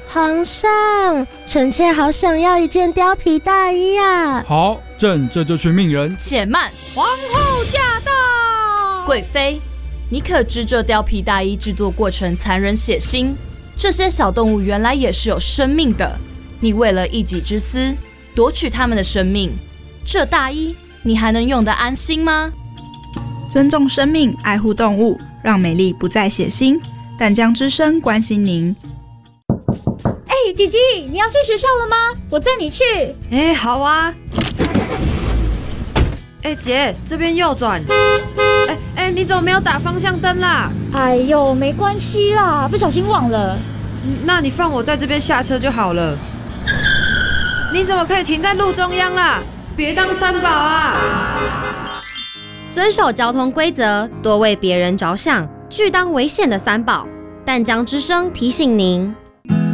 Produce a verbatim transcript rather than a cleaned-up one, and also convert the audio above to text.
皇上，臣妾好想要一件貂皮大衣啊！ 好，朕这就去命人。 且慢，皇后驾到！贵妃，你可知这貂皮大衣制作过程残忍血腥？这些小动物原来也是有生命的，你为了一己之私，夺取他们的生命，这大衣你还能用得安心吗？ 尊重生命，爱护动物，让美丽不再血腥。淡江之声关心您。 哎、欸，弟弟，你要去学校了吗？我载你去。 哎、欸，好啊。哎、欸，姐，这边右转。哎、欸、哎、欸，你怎么没有打方向灯啦？ 哎呦，没关系啦，不小心忘了。 那你放我在这边下车就好了。你怎么可以停在路中央啦？别当三宝啊！ 遵守交通规则，多为别人着想，拒当危险的三宝。淡江之声提醒您。